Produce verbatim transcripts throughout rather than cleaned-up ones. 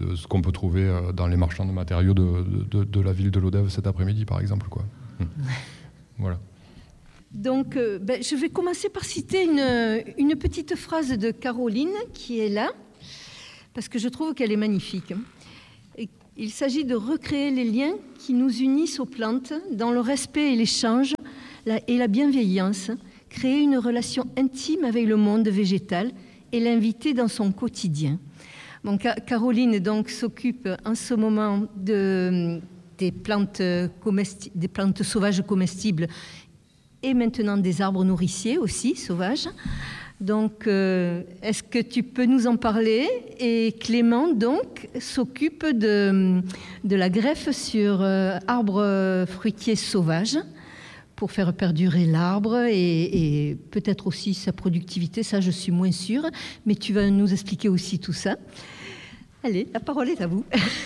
de ce qu'on peut trouver dans les marchands de matériaux de, de, de la ville de Lodève cet après-midi, par exemple, quoi. Hum. Voilà. Donc, euh, ben, je vais commencer par citer une, une petite phrase de Caroline qui est là, parce que je trouve qu'elle est magnifique. Et il s'agit de recréer les liens qui nous unissent aux plantes dans le respect et l'échange la, et la bienveillance, créer une relation intime avec le monde végétal et l'inviter dans son quotidien. Bon, Ca- Caroline donc s'occupe en ce moment de, des, plantes comesti- des plantes sauvages comestibles et maintenant des arbres nourriciers aussi, sauvages. Donc, euh, est-ce que tu peux nous en parler? Et Clément, donc, s'occupe de, de la greffe sur euh, arbres fruitiers sauvages pour faire perdurer l'arbre et, et peut-être aussi sa productivité, ça je suis moins sûre, mais tu vas nous expliquer aussi tout ça. Allez, la parole est à vous.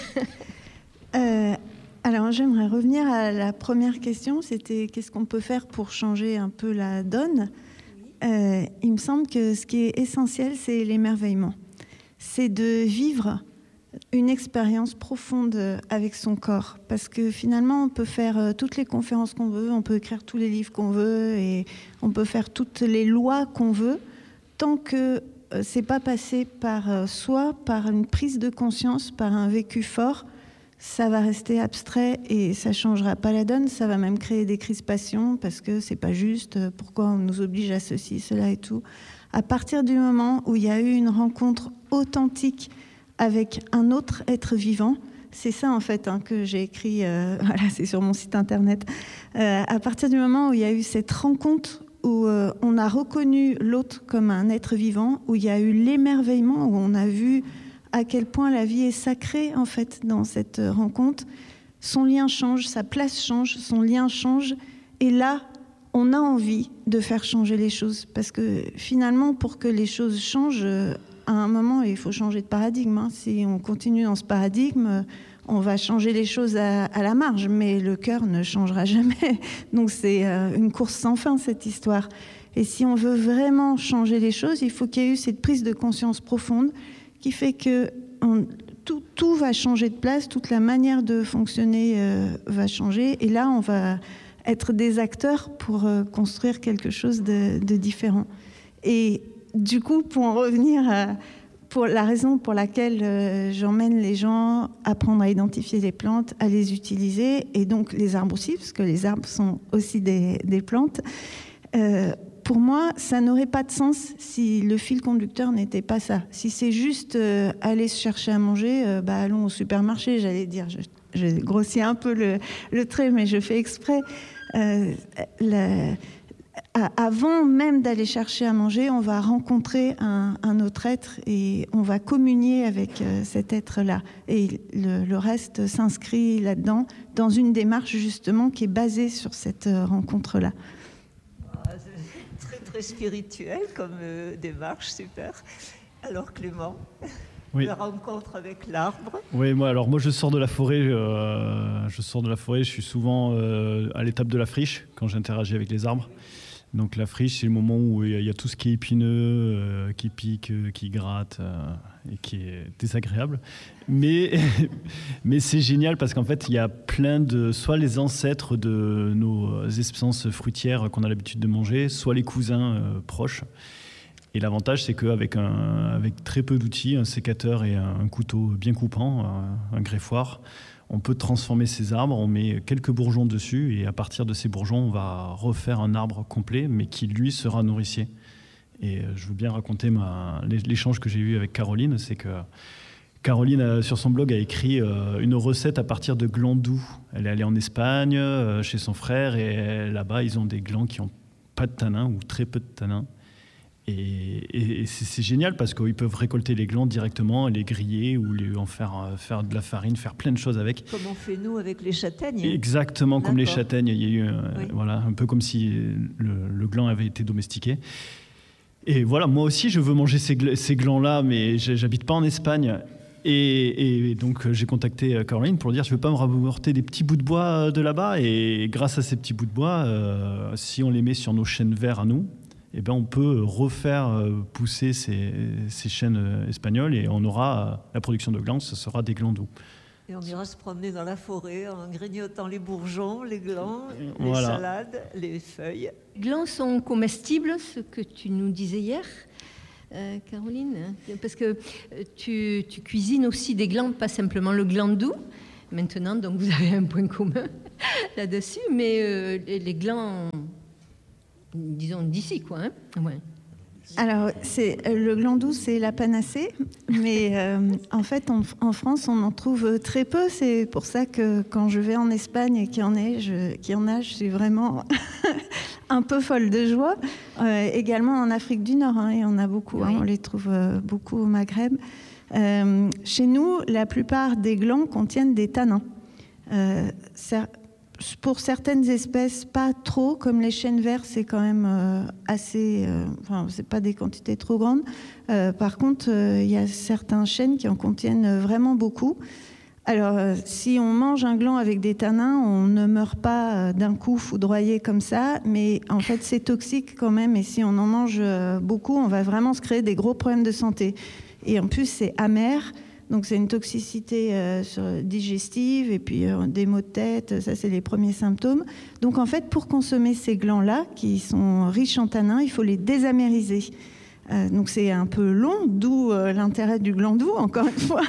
euh... Alors, j'aimerais revenir à la première question, c'était qu'est-ce qu'on peut faire pour changer un peu la donne ? euh, Il me semble que ce qui est essentiel, c'est l'émerveillement. C'est de vivre une expérience profonde avec son corps. Parce que finalement, on peut faire toutes les conférences qu'on veut, on peut écrire tous les livres qu'on veut, et on peut faire toutes les lois qu'on veut, tant que c'est pas passé par soi, par une prise de conscience, par un vécu fort, ça va rester abstrait et ça changera pas la donne, ça va même créer des crispations parce que c'est pas juste, pourquoi on nous oblige à ceci, cela et tout. À partir du moment où il y a eu une rencontre authentique avec un autre être vivant, c'est ça en fait hein, que j'ai écrit, euh, voilà, c'est sur mon site internet, euh, à partir du moment où il y a eu cette rencontre où euh, on a reconnu l'autre comme un être vivant, où il y a eu l'émerveillement, où on a vu à quel point la vie est sacrée en fait dans cette rencontre, son lien change, sa place change, son lien change, et là on a envie de faire changer les choses, parce que finalement pour que les choses changent, à un moment il faut changer de paradigme, hein. Si on continue dans ce paradigme, on va changer les choses à, à la marge, mais le cœur ne changera jamais, donc c'est une course sans fin cette histoire. Et si on veut vraiment changer les choses, il faut qu'il y ait eu cette prise de conscience profonde qui fait que on, tout, tout va changer de place, toute la manière de fonctionner euh, va changer. Et là, on va être des acteurs pour euh, construire quelque chose de, de différent. Et du coup, pour en revenir à pour la raison pour laquelle euh, j'emmène les gens à apprendre à identifier les plantes, à les utiliser, et donc les arbres aussi, parce que les arbres sont aussi des, des plantes, euh, pour moi, ça n'aurait pas de sens si le fil conducteur n'était pas ça. Si c'est juste euh, aller se chercher à manger, euh, bah, allons au supermarché, j'allais dire. Je, je grossis un peu le, le trait, mais je fais exprès. Euh, la, à, avant même d'aller chercher à manger, on va rencontrer un, un autre être et on va communier avec euh, cet être-là. Et le, le reste s'inscrit là-dedans, dans une démarche justement qui est basée sur cette euh, rencontre-là. Très spirituel comme euh, démarche, super. Alors Clément, oui. La rencontre avec l'arbre. Oui, moi, alors moi je sors de la forêt, euh, je sors de la forêt, je suis souvent euh, à l'étape de la friche quand j'interagis avec les arbres. Donc la friche, c'est le moment où il y a tout ce qui est épineux, euh, qui pique, euh, qui gratte euh, et qui est désagréable. Mais, mais c'est génial parce qu'en fait, il y a plein de... soit les ancêtres de nos essences fruitières qu'on a l'habitude de manger, soit les cousins euh, proches. Et l'avantage, c'est qu'avec un, avec très peu d'outils, un sécateur et un, un couteau bien coupant, un, un greffoir, on peut transformer ces arbres, on met quelques bourgeons dessus et à partir de ces bourgeons, on va refaire un arbre complet, mais qui, lui, sera nourricier. Et je veux bien raconter ma, l'échange que j'ai eu avec Caroline, c'est que Caroline, sur son blog, a écrit une recette à partir de glands doux. Elle est allée en Espagne, chez son frère, et là-bas, ils ont des glands qui n'ont pas de tanin ou très peu de tanin. Et, et, et c'est, c'est génial parce qu'ils peuvent récolter les glands directement, les griller ou les, en faire, faire de la farine, faire plein de choses avec. Comme on fait nous avec les châtaignes. Exactement, comme D'accord. les châtaignes. Il y a eu, oui. voilà, un peu comme si le, le gland avait été domestiqué. Et voilà, moi aussi, je veux manger ces, ces glands-là, mais j'habite pas en Espagne. Et, et donc, j'ai contacté Caroline pour dire, je ne veux pas me rapporter des petits bouts de bois de là-bas. Et grâce à ces petits bouts de bois, euh, si on les met sur nos chênes verts à nous, eh ben, on peut refaire pousser ces, ces chênes espagnols et on aura la production de glands, ce sera des glands doux. Et on ira se promener dans la forêt en grignotant les bourgeons, les glands, les voilà. salades, les feuilles. Les glands sont comestibles, ce que tu nous disais hier, euh, Caroline, parce que tu, tu cuisines aussi des glands, pas simplement le gland doux. Maintenant, donc vous avez un point commun là-dessus, mais euh, les, les glands, disons d'ici, quoi. Hein ouais. Alors, c'est, le gland doux, c'est la panacée, mais euh, en fait, en, en France, on en trouve très peu. C'est pour ça que quand je vais en Espagne et qu'il y en, est, je, qu'il y en a, je suis vraiment un peu folle de joie. Euh, également en Afrique du Nord, hein, il y en a beaucoup, oui. hein, on les trouve euh, beaucoup au Maghreb. Euh, chez nous, la plupart des glands contiennent des tanins. Euh, ça, Pour certaines espèces, pas trop, comme les chênes verts, c'est quand même euh, assez... Euh, enfin, c'est pas des quantités trop grandes. Euh, par contre, il euh, y a certains chênes qui en contiennent vraiment beaucoup. Alors, euh, si on mange un gland avec des tanins, on ne meurt pas euh, d'un coup foudroyé comme ça, mais en fait, c'est toxique quand même, et si on en mange euh, beaucoup, on va vraiment se créer des gros problèmes de santé. Et en plus, c'est amer. Donc c'est une toxicité euh, sur, digestive et puis euh, des maux de tête, ça c'est les premiers symptômes. Donc en fait, pour consommer ces glands-là, qui sont riches en tanins, il faut les désamériser. Euh, donc c'est un peu long, d'où euh, l'intérêt du gland doux, encore une fois.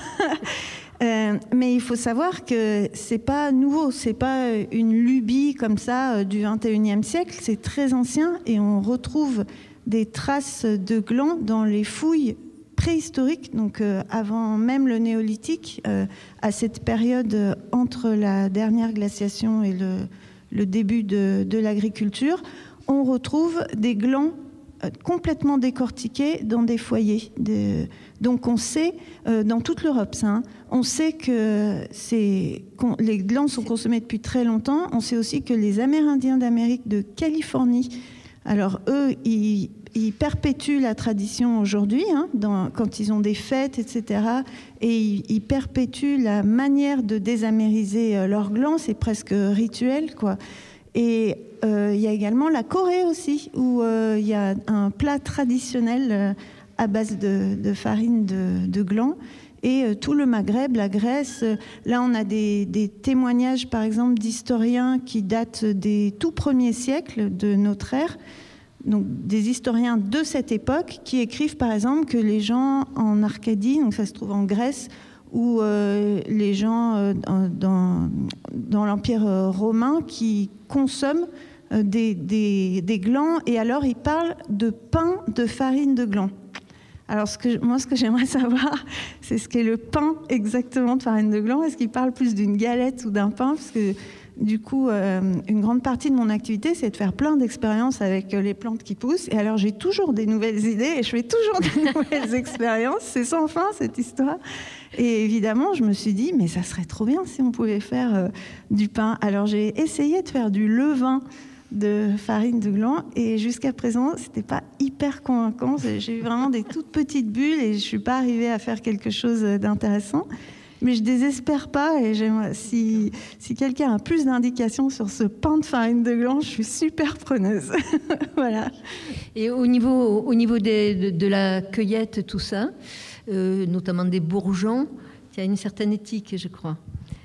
euh, mais il faut savoir que c'est pas nouveau, c'est pas une lubie comme ça euh, du vingt et unième siècle, c'est très ancien et on retrouve des traces de glands dans les fouilles préhistorique, donc euh, avant même le néolithique, euh, à cette période euh, entre la dernière glaciation et le, le début de, de l'agriculture, on retrouve des glands euh, complètement décortiqués dans des foyers. De, donc on sait, euh, dans toute l'Europe, ça, hein, on sait que c'est, les glands sont consommés depuis très longtemps. On sait aussi que les Amérindiens d'Amérique de Californie, alors eux, ils Ils perpétuent la tradition aujourd'hui, hein, dans, quand ils ont des fêtes, et cetera. Et ils, ils perpétuent la manière de désamériser euh, leurs glands, c'est presque rituel, quoi. Et euh, il y a également la Corée aussi, où euh, il y a un plat traditionnel euh, à base de, de farine de, de glands. Et euh, tout le Maghreb, la Grèce, euh, là on a des, des témoignages, par exemple, d'historiens qui datent des tout premiers siècles de notre ère. Donc, des historiens de cette époque qui écrivent par exemple que les gens en Arcadie, donc ça se trouve en Grèce, ou euh, les gens euh, dans, dans l'Empire romain qui consomment euh, des, des, des glands, et alors ils parlent de pain de farine de gland. Alors ce que, moi ce que j'aimerais savoir, c'est ce qu'est le pain exactement de farine de gland. Est-ce qu'ils parlent plus d'une galette ou d'un pain? Parce que du coup, euh, une grande partie de mon activité, c'est de faire plein d'expériences avec les plantes qui poussent. Et alors, j'ai toujours des nouvelles idées et je fais toujours des nouvelles expériences. C'est sans fin, cette histoire. Et évidemment, je me suis dit, mais ça serait trop bien si on pouvait faire euh, du pain. Alors, j'ai essayé de faire du levain de farine de gland. Et jusqu'à présent, c'était pas hyper convaincant. J'ai eu vraiment des toutes petites bulles et je suis pas arrivée à faire quelque chose d'intéressant. Mais je désespère pas, et j'aimerais, si, si quelqu'un a plus d'indications sur ce pain de farine de gland, je suis super preneuse. Voilà. Et au niveau, au niveau des, de, de la cueillette, tout ça, euh, notamment des bourgeons, il y a une certaine éthique, je crois.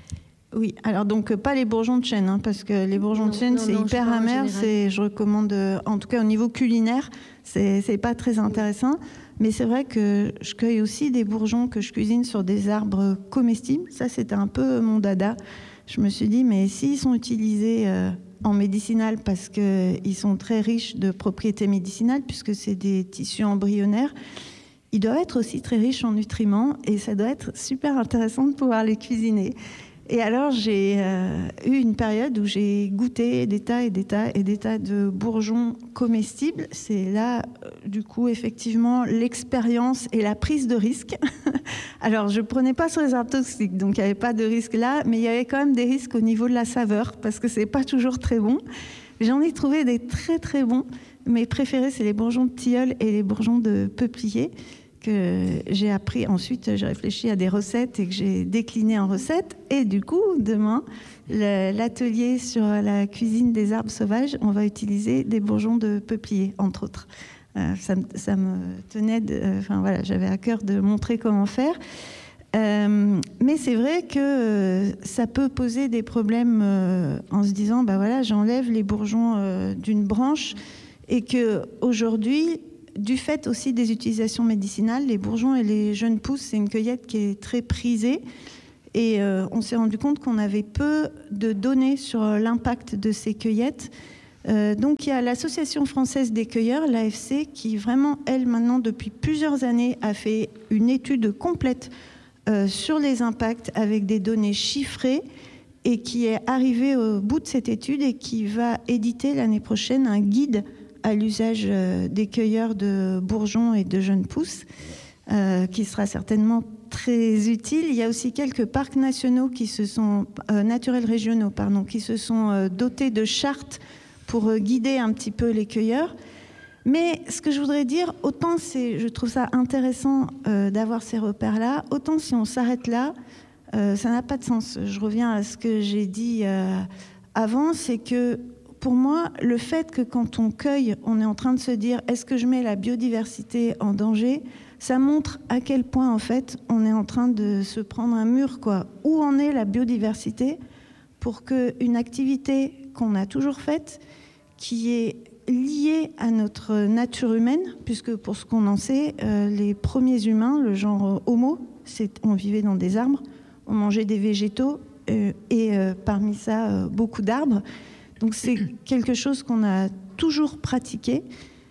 Oui, alors donc pas les bourgeons de chêne, hein, parce que les bourgeons non, de chêne, non, c'est non, hyper amer, c'est, je recommande, en tout cas au niveau culinaire, c'est, c'est pas très intéressant. Mais c'est vrai que je cueille aussi des bourgeons que je cuisine sur des arbres comestibles. Ça, c'était un peu mon dada. Je me suis dit, mais s'ils sont utilisés euh, en médicinal, parce qu'ils sont très riches de propriétés médicinales, puisque c'est des tissus embryonnaires, ils doivent être aussi très riches en nutriments, et ça doit être super intéressant de pouvoir les cuisiner. Et alors, j'ai euh, eu une période où j'ai goûté des tas et des tas et des tas de bourgeons comestibles. C'est là, euh, du coup, effectivement, l'expérience et la prise de risque. Alors, je ne prenais pas sur les arbres toxiques, donc il n'y avait pas de risque là, mais il y avait quand même des risques au niveau de la saveur, parce que ce n'est pas toujours très bon. J'en ai trouvé des très, très bons. Mes préférés, c'est les bourgeons de tilleul et les bourgeons de peuplier, que j'ai appris. Ensuite, j'ai réfléchi à des recettes et que j'ai décliné en recettes. Et du coup, demain, le, l'atelier sur la cuisine des arbres sauvages, on va utiliser des bourgeons de peuplier, entre autres. Euh, ça, ça me tenait, de, euh, enfin voilà, j'avais à cœur de montrer comment faire. Euh, mais c'est vrai que euh, ça peut poser des problèmes euh, en se disant, bah voilà, j'enlève les bourgeons euh, d'une branche et que aujourd'hui, du fait aussi des utilisations médicinales, les bourgeons et les jeunes pousses, c'est une cueillette qui est très prisée. Et euh, on s'est rendu compte qu'on avait peu de données sur l'impact de ces cueillettes. Euh, donc il y a l'Association française des cueilleurs, l'A F C, qui vraiment, elle, maintenant, depuis plusieurs années, a fait une étude complète euh, sur les impacts avec des données chiffrées et qui est arrivée au bout de cette étude et qui va éditer l'année prochaine un guide à l'usage des cueilleurs de bourgeons et de jeunes pousses, euh, qui sera certainement très utile. Il y a aussi quelques parcs nationaux qui se sont, euh, naturels régionaux, pardon, qui se sont euh, dotés de chartes pour euh, guider un petit peu les cueilleurs. Mais ce que je voudrais dire, autant c'est, je trouve ça intéressant euh, d'avoir ces repères-là, autant si on s'arrête là, euh, ça n'a pas de sens. Je reviens à ce que j'ai dit euh, avant, c'est que pour moi, le fait que quand on cueille, on est en train de se dire « est-ce que je mets la biodiversité en danger ?» Ça montre à quel point, en fait, on est en train de se prendre un mur, quoi. Où en est la biodiversité pour qu'une activité qu'on a toujours faite, qui est liée à notre nature humaine, puisque pour ce qu'on en sait, euh, les premiers humains, le genre Homo, c'est, on vivait dans des arbres, on mangeait des végétaux euh, et euh, parmi ça, euh, beaucoup d'arbres. Donc c'est quelque chose qu'on a toujours pratiqué.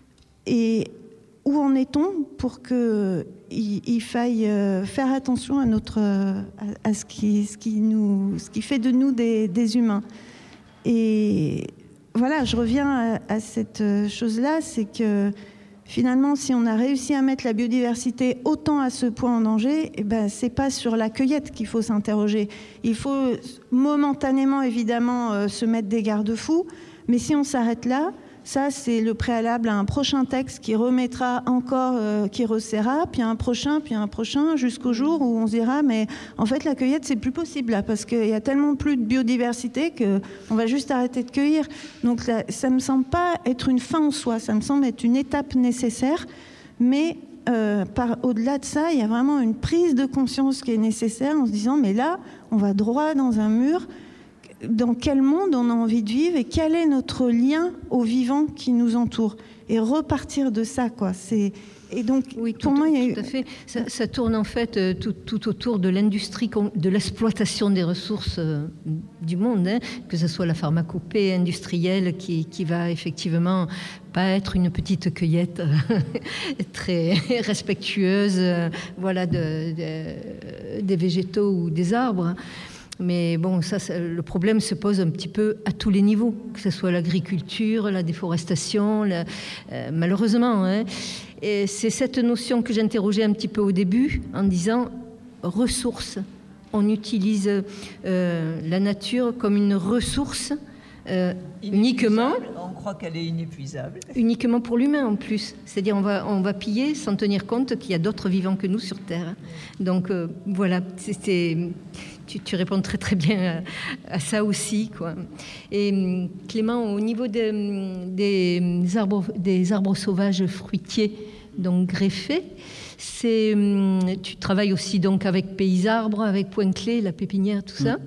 Et où en est-on pour qu'il il faille faire attention à, notre, à, à ce, qui, ce, qui nous, ce qui fait de nous des, des humains? Et voilà, je reviens à, à cette chose-là, c'est que finalement, si on a réussi à mettre la biodiversité autant à ce point en danger, eh ben, c'est pas sur la cueillette qu'il faut s'interroger. Il faut momentanément, évidemment, euh, se mettre des garde-fous, mais si on s'arrête là, ça, c'est le préalable à un prochain texte qui remettra encore, euh, qui resserra, puis un prochain, puis un prochain, jusqu'au jour où on se dira, mais en fait, la cueillette, c'est plus possible, là, parce qu'il y a tellement plus de biodiversité qu'on va juste arrêter de cueillir. Donc, là, ça ne me semble pas être une fin en soi, ça me semble être une étape nécessaire, mais euh, par, au-delà de ça, il y a vraiment une prise de conscience qui est nécessaire en se disant, mais là, on va droit dans un mur. Dans quel monde on a envie de vivre et quel est notre lien au vivant qui nous entoure, et repartir de ça, quoi. C'est et donc oui, tout, pour moi, il y a eu... tout à fait. Ça, ça tourne en fait euh, tout, tout autour de l'industrie, de l'exploitation des ressources euh, du monde, hein, que ce soit la pharmacopée industrielle qui, qui va effectivement pas être une petite cueillette euh, très respectueuse, euh, voilà, de, de, des végétaux ou des arbres. Mais bon, ça, ça, le problème se pose un petit peu à tous les niveaux, que ce soit l'agriculture, la déforestation, la, euh, malheureusement. Hein. Et c'est cette notion que j'interrogeais un petit peu au début, en disant ressources. On utilise euh, la nature comme une ressource euh, uniquement. On croit qu'elle est inépuisable. Uniquement pour l'humain en plus. C'est-à-dire on va, on va piller sans tenir compte qu'il y a d'autres vivants que nous sur Terre. Donc euh, voilà, c'est... c'est Tu, tu réponds très très bien à, à ça aussi, quoi. Et Clément, au niveau de, des, arbres, des arbres sauvages fruitiers, donc greffés, c'est, tu travailles aussi donc avec Pays Arbres, avec Point-Clé, la pépinière, tout ça. Mmh.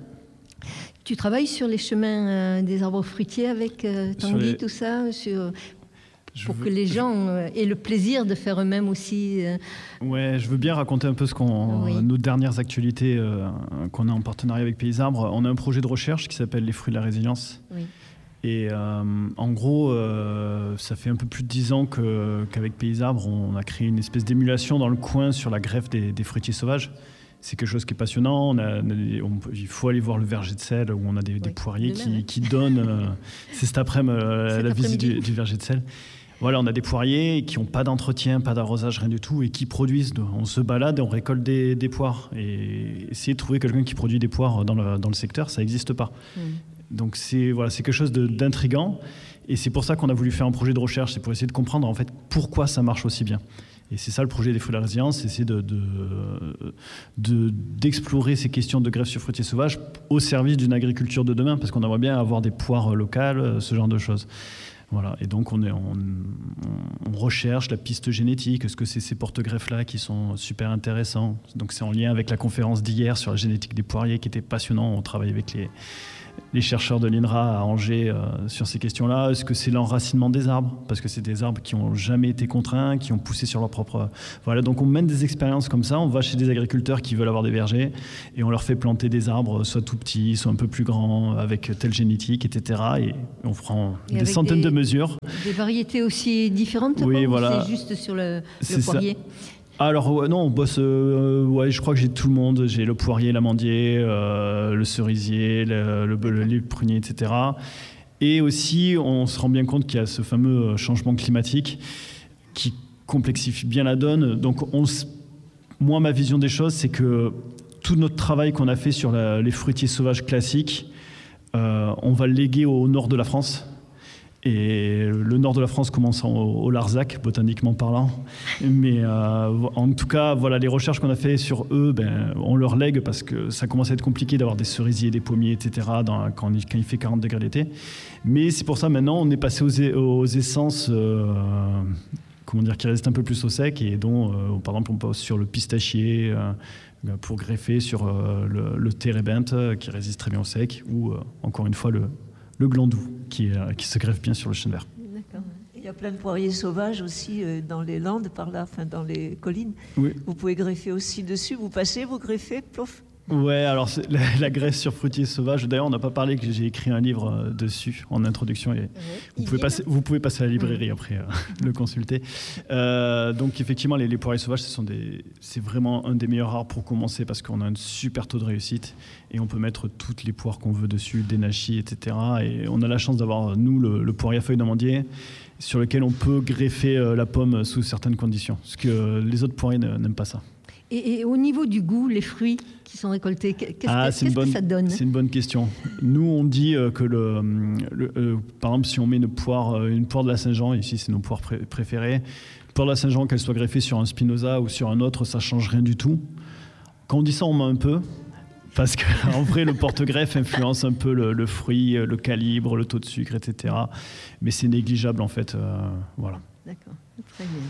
Tu travailles sur les chemins euh, des arbres fruitiers avec euh, Tanguy, les... tout ça, sur... pour veux, que les gens je... aient le plaisir de faire eux-mêmes aussi. Euh... Ouais, je veux bien raconter un peu ce qu'on, oui. nos dernières actualités euh, qu'on a en partenariat avec Pays Arbres. On a un projet de recherche qui s'appelle Les fruits de la résilience. Oui. Et euh, en gros, euh, ça fait un peu plus de dix ans que, qu'avec Pays Arbres, on a créé une espèce d'émulation dans le coin sur la greffe des, des fruitiers sauvages. C'est quelque chose qui est passionnant. On a, on, il faut aller voir le verger de sel où on a des, oui. des poiriers qui, qui donnent. Euh, c'est cet après-midi, euh, la visite du, du verger de sel. Voilà, on a des poiriers qui n'ont pas d'entretien, pas d'arrosage, rien du tout, et qui produisent. On se balade et on récolte des, des poires. Et essayer de trouver quelqu'un qui produit des poires dans le, dans le secteur, ça n'existe pas. Mmh. Donc c'est, voilà, c'est quelque chose de, d'intriguant. Et c'est pour ça qu'on a voulu faire un projet de recherche, c'est pour essayer de comprendre en fait pourquoi ça marche aussi bien. Et c'est ça le projet des fruits de la résilience, c'est de, de, de, d'explorer ces questions de greffe sur fruitiers sauvages au service d'une agriculture de demain, parce qu'on aimerait bien avoir des poires locales, ce genre de choses. Voilà. Et donc on, est, on, on recherche la piste génétique. Est-ce que c'est ces porte-greffes-là qui sont super intéressants? Donc c'est en lien avec la conférence d'hier sur la génétique des poiriers qui était passionnant. On travaille avec les, les chercheurs de l'I N R A à Angers euh, sur ces questions-là. Est-ce que c'est l'enracinement des arbres? Parce que c'est des arbres qui n'ont jamais été contraints, qui ont poussé sur leur propre... Voilà, donc on mène des expériences comme ça. On va chez des agriculteurs qui veulent avoir des vergers et on leur fait planter des arbres, soit tout petits, soit un peu plus grands, avec telle génétique, et cetera. Et on prend et des centaines des, de mesures. Des variétés aussi différentes? Oui, quoi, voilà. C'est juste sur le, le poirier ça. Alors ouais, non, on bosse. Euh, ouais, je crois que j'ai tout le monde. J'ai le poirier, l'amandier, euh, le cerisier, le, le, le, le prunier, et cetera. Et aussi, on se rend bien compte qu'il y a ce fameux changement climatique qui complexifie bien la donne. Donc, on, moi, ma vision des choses, c'est que tout notre travail qu'on a fait sur la, les fruitiers sauvages classiques, euh, on va le léguer au nord de la France. Et le nord de la France commence au, au Larzac, botaniquement parlant. Mais euh, en tout cas, voilà, les recherches qu'on a fait sur eux, ben, on leur lègue parce que ça commence à être compliqué d'avoir des cerisiers, des pommiers, et cetera dans, quand, quand il fait quarante degrés l'été. Mais c'est pour ça maintenant, on est passé aux, aux essences euh, comment dire, qui résistent un peu plus au sec et dont, euh, par exemple, on passe sur le pistachier euh, pour greffer sur euh, le, le térébinthe euh, qui résiste très bien au sec ou, euh, encore une fois, le le glandou, qui, euh, qui se greffe bien sur le chêne vert. D'accord. Il y a plein de poiriers sauvages aussi euh, dans les landes, par là, enfin dans les collines. Oui. Vous pouvez greffer aussi dessus, vous passez, vous greffez, plouf. Ouais, alors la, la greffe sur fruitiers sauvages, d'ailleurs on n'a pas parlé que j'ai écrit un livre euh, dessus en introduction et ouais, vous, pouvez passer, vous pouvez passer à la librairie mmh. après euh, le consulter. Euh, donc effectivement les, les poiriers sauvages ce sont des, c'est vraiment un des meilleurs arbres pour commencer parce qu'on a un super taux de réussite et on peut mettre toutes les poires qu'on veut dessus, des nachis, et cetera. Et on a la chance d'avoir nous le, le poirier à feuilles d'amandier sur lequel on peut greffer euh, la pomme sous certaines conditions, parce que euh, les autres poiriers n'aiment pas ça. Et, et au niveau du goût, les fruits qui sont récoltés, qu'est-ce, ah, que, qu'est-ce bonne, que ça donne? C'est une bonne question. Nous, on dit que, le, le, euh, par exemple, si on met une poire, une poire de la Saint-Jean, ici c'est nos poires pré- préférées, une poire de la Saint-Jean, qu'elle soit greffée sur un Spinoza ou sur un autre, ça ne change rien du tout. Quand on dit ça, on ment un peu, parce qu'en vrai, le porte-greffe influence un peu le, le fruit, le calibre, le taux de sucre, et cetera. Mais c'est négligeable, en fait. Euh, voilà. D'accord, très bien.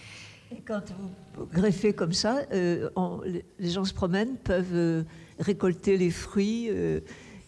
Et quand vous greffez comme ça, euh, on, les gens se promènent, peuvent euh, récolter les fruits. Euh,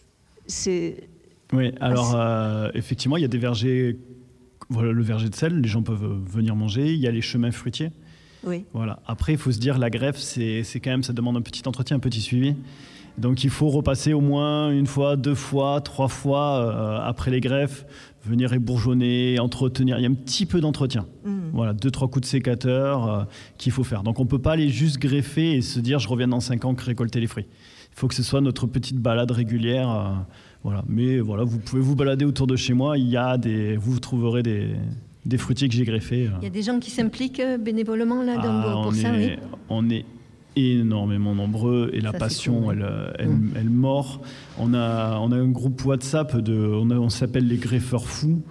c'est... Oui, alors euh, effectivement, il y a des vergers, voilà, le verger de sel, les gens peuvent venir manger. Il y a les chemins fruitiers. Oui. Voilà. Après, il faut se dire, la greffe, c'est, c'est quand même, ça demande un petit entretien, un petit suivi. Donc il faut repasser au moins une fois, deux fois, trois fois euh, après les greffes, venir ébourgeonner, entretenir. Il y a un petit peu d'entretien. Mmh. Voilà, deux, trois coups de sécateur euh, qu'il faut faire. Donc on ne peut pas aller juste greffer et se dire je reviens dans cinq ans récolter les fruits. Il faut que ce soit notre petite balade régulière. Euh, voilà. Mais voilà, vous pouvez vous balader autour de chez moi. Il y a des, vous trouverez des, des fruitiers que j'ai greffés. Euh. Il y a des gens qui s'impliquent bénévolement là dans, ah, pour on ça, est, oui. On est énormément nombreux et la ça, passion cool, elle, oui. elle, elle, elle mord. On a, on a un groupe WhatsApp, de, on, a, on s'appelle les greffeurs fous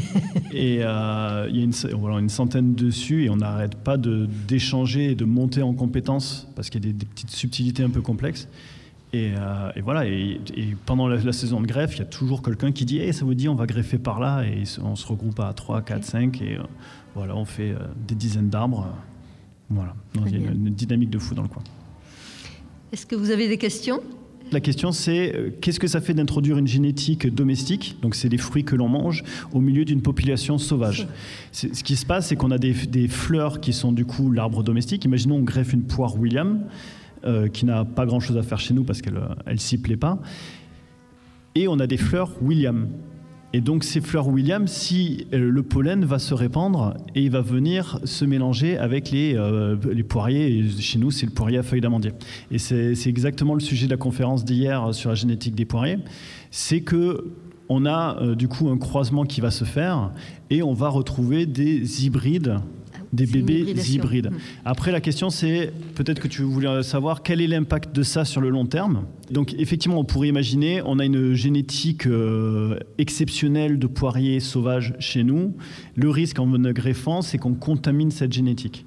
et euh, il y a une, voilà, une centaine dessus et on n'arrête pas de, d'échanger et de monter en compétences parce qu'il y a des, des petites subtilités un peu complexes. Et, euh, et voilà, et, et pendant la, la saison de greffe, il y a toujours quelqu'un qui dit hey, « ça vous dit, on va greffer par là » et on se regroupe à trois, quatre, cinq et euh, voilà, on fait euh, des dizaines d'arbres. Voilà, donc, il y a une, une dynamique de fou dans le coin. Est-ce que vous avez des questions ? La question c'est, euh, qu'est-ce que ça fait d'introduire une génétique domestique, donc c'est des fruits que l'on mange, au milieu d'une population sauvage ? C'est, ce qui se passe, c'est qu'on a des, des fleurs qui sont du coup l'arbre domestique. Imaginons on greffe une poire William, euh, qui n'a pas grand-chose à faire chez nous parce qu'elle elle s'y plaît pas. Et on a des fleurs William. Et donc ces fleurs William, si euh, le pollen va se répandre et il va venir se mélanger avec les, euh, les poiriers, et chez nous c'est le poirier à feuilles d'amandier. Et c'est, c'est exactement le sujet de la conférence d'hier sur la génétique des poiriers, c'est que on a euh, du coup un croisement qui va se faire et on va retrouver des hybrides, des c'est bébés hybrides. Mmh. Après la question c'est, peut-être que tu voulais savoir quel est l'impact de ça sur le long terme. Donc effectivement on pourrait imaginer, on a une génétique euh, exceptionnelle de poiriers sauvages chez nous. Le risque en ne greffant c'est qu'on contamine cette génétique.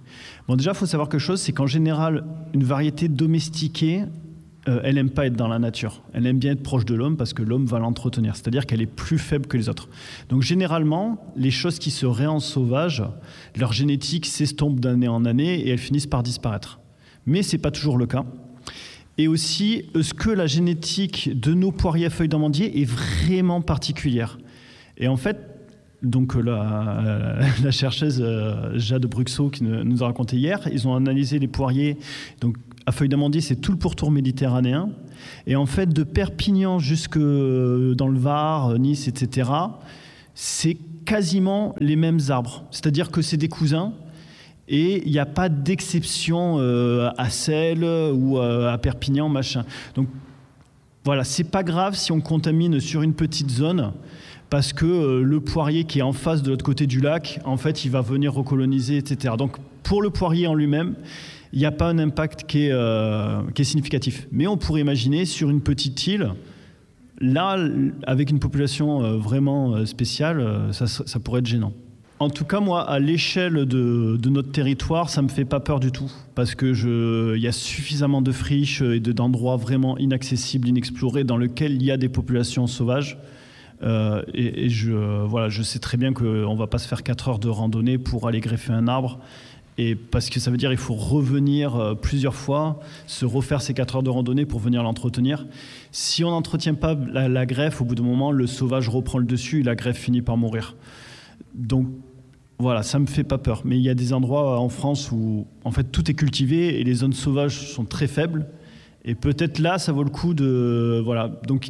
Bon, déjà, il faut savoir quelque chose, c'est qu'en général, une variété domestiquée, euh, elle n'aime pas être dans la nature. Elle aime bien être proche de l'homme parce que l'homme va l'entretenir. C'est-à-dire qu'elle est plus faible que les autres. Donc, généralement, les choses qui seraient en sauvage, leur génétique s'estompe d'année en année et elles finissent par disparaître. Mais ce n'est pas toujours le cas. Et aussi, est-ce que la génétique de nos poiriers à feuilles d'amandier est vraiment particulière? Et en fait, donc la, la chercheuse Jade Bruxot qui nous a raconté hier, ils ont analysé les poiriers donc, à feuilles d'amandier, c'est tout le pourtour méditerranéen. Et en fait, de Perpignan jusque dans le Var, Nice, et cetera, c'est quasiment les mêmes arbres. C'est-à-dire que c'est des cousins. Et il n'y a pas d'exception euh, à Celles ou euh, à Perpignan, machin. Donc voilà, c'est pas grave si on contamine sur une petite zone, parce que euh, le poirier qui est en face de l'autre côté du lac, en fait, il va venir recoloniser, et cetera. Donc pour le poirier en lui-même, il n'y a pas un impact qui est, euh, qui est significatif. Mais on pourrait imaginer sur une petite île, là, avec une population euh, vraiment spéciale, euh, ça, ça pourrait être gênant. En tout cas, moi, à l'échelle de, de notre territoire, ça ne me fait pas peur du tout. Parce qu'il y a suffisamment de friches et de, d'endroits vraiment inaccessibles, inexplorés, dans lesquels il y a des populations sauvages. Euh, et et je, voilà, je sais très bien qu'on ne va pas se faire quatre heures de randonnée pour aller greffer un arbre. Et parce que ça veut dire qu'il faut revenir plusieurs fois, se refaire ces quatre heures de randonnée pour venir l'entretenir. Si on n'entretient pas la, la greffe, au bout d'un moment, le sauvage reprend le dessus et la greffe finit par mourir. Donc voilà, ça ne me fait pas peur. Mais il y a des endroits en France où en fait tout est cultivé et les zones sauvages sont très faibles. Et peut-être là, ça vaut le coup de... Voilà. Donc,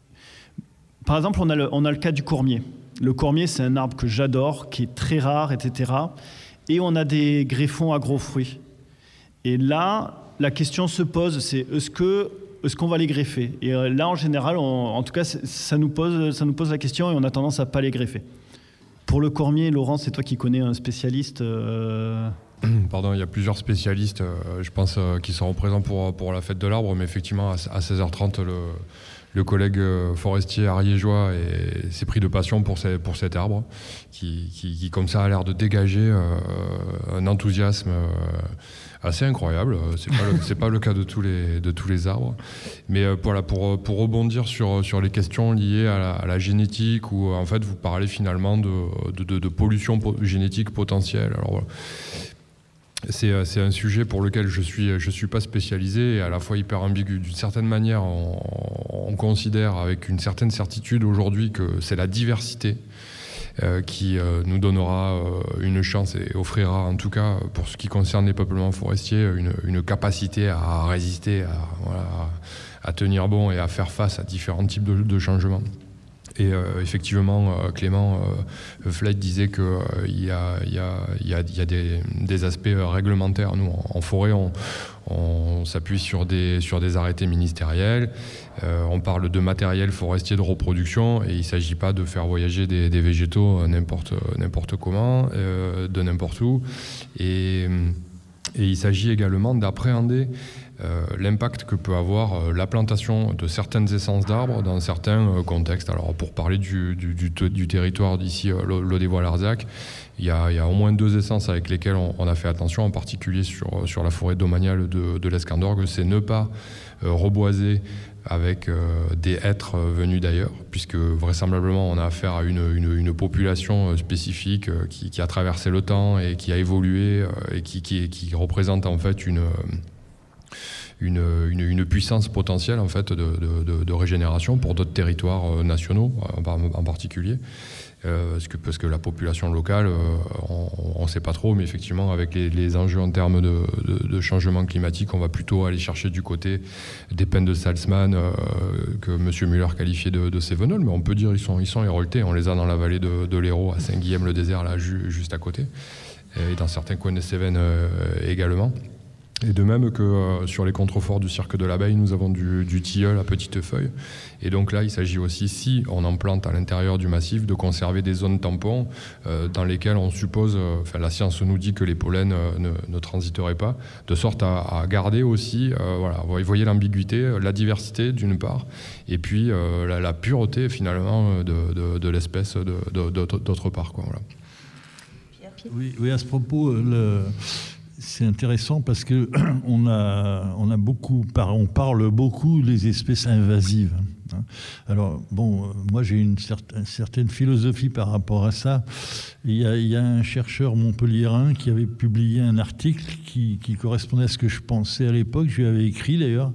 par exemple, on a le, on a le cas du cormier. Le cormier, c'est un arbre que j'adore, qui est très rare, et cetera. Et on a des greffons à gros fruits. Et là, la question se pose, c'est est-ce que est-ce qu'on va les greffer? Et là, en général, on, en tout cas, ça nous pose, ça nous pose la question et on a tendance à ne pas les greffer. Pour le cormier, Laurent, c'est toi qui connais un spécialiste euh... Pardon, il y a plusieurs spécialistes, euh, je pense, euh, qui seront présents pour, pour la fête de l'arbre, mais effectivement, à, à seize heures trente, le, le collègue forestier ariégeois est, s'est pris de passion pour, ces, pour cet arbre, qui, qui, qui, comme ça, a l'air de dégager euh, un enthousiasme euh, assez incroyable. C'est pas le, c'est pas le cas de tous les, de tous les arbres. Mais euh, voilà, pour, pour rebondir sur, sur les questions liées à la, à la génétique, où en fait, vous parlez finalement de, de, de, de pollution po- génétique potentielle. Alors, voilà. C'est, c'est un sujet pour lequel je suis, je suis pas spécialisé et à la fois hyper ambigu. D'une certaine manière, on, on considère avec une certaine certitude aujourd'hui que c'est la diversité euh, qui euh, nous donnera euh, une chance et offrira, en tout cas pour ce qui concerne les peuplements forestiers, une, une capacité à résister, à, voilà, à tenir bon et à faire face à différents types de, de changements. Et euh, effectivement, euh, Clément euh, Fleit disait qu'il euh, y a, y a, y a, y a des, des aspects réglementaires. Nous, en, en forêt, on, on s'appuie sur des, sur des arrêtés ministériels. Euh, on parle de matériel forestier de reproduction et il ne s'agit pas de faire voyager des, des végétaux n'importe, n'importe comment, euh, de n'importe où. Et, et il s'agit également d'appréhender Euh, l'impact que peut avoir euh, la plantation de certaines essences d'arbres dans certains euh, contextes. Alors pour parler du, du, du, du territoire d'ici, euh, Lodévois-Larzac, il y, a, il y a au moins deux essences avec lesquelles on, on a fait attention, en particulier sur, sur la forêt domaniale de, de l'Escandorgue, c'est ne pas euh, reboiser avec euh, des hêtres euh, venus d'ailleurs, puisque vraisemblablement on a affaire à une, une, une population euh, spécifique euh, qui, qui a traversé le temps et qui a évolué euh, et qui, qui, qui représente en fait une... Euh, Une, une, une puissance potentielle en fait, de, de, de régénération pour d'autres territoires nationaux en, en particulier. Euh, parce, que, parce que la population locale, euh, on ne sait pas trop, mais effectivement, avec les, les enjeux en termes de, de, de changement climatique, on va plutôt aller chercher du côté des peines de Salzmann euh, que M. Müller qualifiait de, de Cévenol, mais on peut dire qu'ils sont, ils sont héroltés. On les a dans la vallée de, de l'Hérault, à Saint-Guilhem-le-Désert, là, ju, juste à côté, et dans certains coins de Cévennes euh, également. Et de même que euh, sur les contreforts du cirque de l'abeille, nous avons du, du tilleul à petites feuilles. Et donc là, il s'agit aussi, si on en plante à l'intérieur du massif, de conserver des zones tampons euh, dans lesquelles on suppose, euh, enfin la science nous dit que les pollens euh, ne, ne transiteraient pas, de sorte à, à garder aussi, euh, voilà, vous voyez l'ambiguïté, la diversité d'une part, et puis euh, la, la pureté finalement de, de, de l'espèce de, de, de, d'autre part, quoi, voilà. Oui, oui, à ce propos, le... c'est intéressant parce que on a, on a beaucoup, on parle beaucoup des espèces invasives. Alors, bon, moi j'ai une certaine, certaine philosophie par rapport à ça. Il y a, il y a un chercheur montpelliérain qui avait publié un article qui, qui correspondait à ce que je pensais à l'époque. Je lui avais écrit d'ailleurs.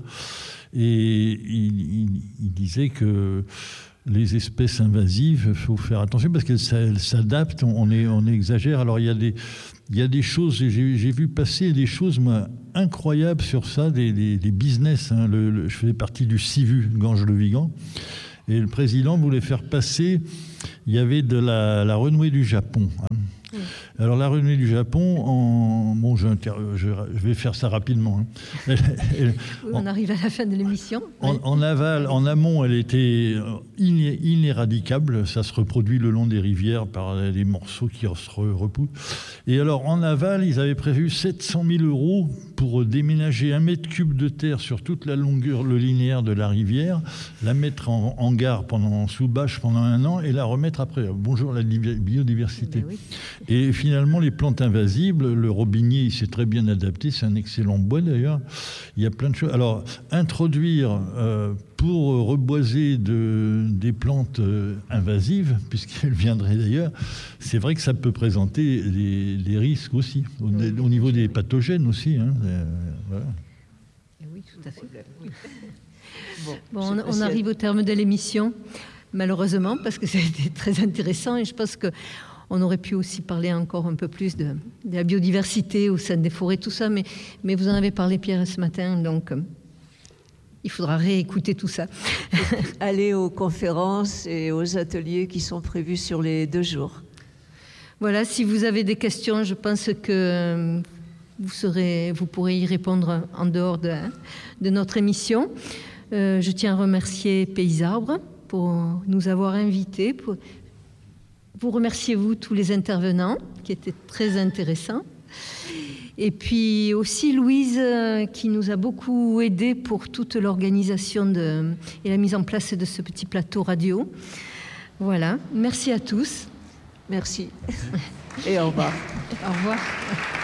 Et il, il, il disait que les espèces invasives, il faut faire attention parce qu'elles s'adaptent, on, est, on exagère. Alors il y a des, il y a des choses, j'ai, j'ai vu passer des choses moi, incroyables sur ça, des, des, des business. Hein. Le, le, je faisais partie du CIVU, Ganges-le-Vigan, et le président voulait faire passer, il y avait de la, la renouée du Japon. Hein. Oui. Alors la renouée du Japon, en, bon, je, je, je vais faire ça rapidement. Hein. Elle, elle, oui, on en, arrive à la fin de l'émission. En, en aval, en amont, elle était iné, inéradicable. Ça se reproduit le long des rivières par des morceaux qui se repoussent. Et alors en aval, ils avaient prévu sept cent mille euros pour déménager un mètre cube de terre sur toute la longueur, le linéaire de la rivière, la mettre en, en gare pendant sous bâche pendant un an et la remettre après. Bonjour la biodiversité. Ben oui. Et finalement, les plantes invasibles, le robinier, il s'est très bien adapté, c'est un excellent bois d'ailleurs. Il y a plein de choses. Alors, introduire euh, pour reboiser de, des plantes euh, invasives, puisqu'elles viendraient d'ailleurs, c'est vrai que ça peut présenter des, des risques aussi, au, oui, au niveau des pathogènes aussi. Hein, euh, voilà. Oui, tout à fait. Bon, bon on, on arrive au terme de l'émission, malheureusement, parce que ça a été très intéressant et je pense que on aurait pu aussi parler encore un peu plus de, de la biodiversité au sein des forêts, tout ça, mais, mais vous en avez parlé, Pierre, ce matin, donc euh, il faudra réécouter tout ça. Aller aux conférences et aux ateliers qui sont prévus sur les deux jours. Voilà, si vous avez des questions, je pense que vous, serez, vous pourrez y répondre en dehors de, de notre émission. Euh, je tiens à remercier Pays Arbres pour nous avoir invités, pour, vous remerciez, vous, tous les intervenants, qui étaient très intéressants. Et puis aussi Louise, qui nous a beaucoup aidés pour toute l'organisation de, et la mise en place de ce petit plateau radio. Voilà, merci à tous. Merci. Et au revoir. Au revoir.